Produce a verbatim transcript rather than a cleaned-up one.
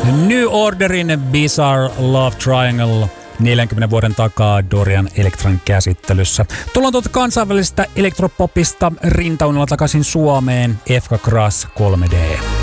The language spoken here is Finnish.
New Orderin Bizarre Love Triangle neljänkymmenen vuoden takaa Dorian Electran käsittelyssä. Tullaan tuolta kansainvälisestä elektropopista rintaunella takaisin Suomeen. Efka Kras kolme D.